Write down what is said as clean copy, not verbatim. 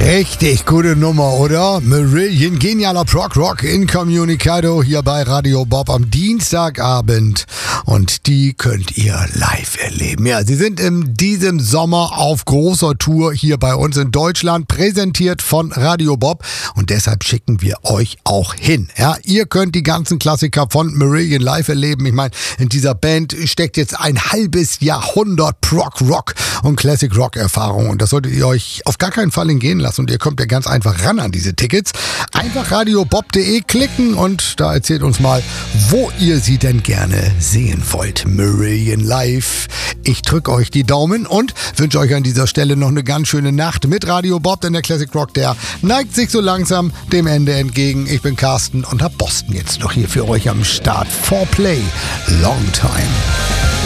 Richtig gute Nummer, oder? Marillion, genialer Prog-Rock incommunicado hier bei Radio Bob am Dienstagabend. Und die könnt ihr live erleben. Ja, sie sind in diesem Sommer auf großer Tour hier bei uns in Deutschland, präsentiert von Radio Bob. Und deshalb schicken wir euch auch hin. Ja, ihr könnt die ganzen Klassiker von Marillion live erleben. Ich meine, in dieser Band steckt jetzt ein halbes Jahrhundert Prog-Rock und Classic-Rock-Erfahrung. Und das solltet ihr euch auf gar keinen Fall entgehen lassen. Und ihr kommt ja ganz einfach ran an diese Tickets. Einfach radiobob.de klicken und da erzählt uns mal, wo ihr sie denn gerne sehen wollt. Marillion live. Ich drücke euch die Daumen und wünsche euch an dieser Stelle noch eine ganz schöne Nacht mit Radio Bob, denn der Classic Rock, der neigt sich so langsam dem Ende entgegen. Ich bin Carsten und hab Boston jetzt noch hier für euch am Start. 4Play, Long Time.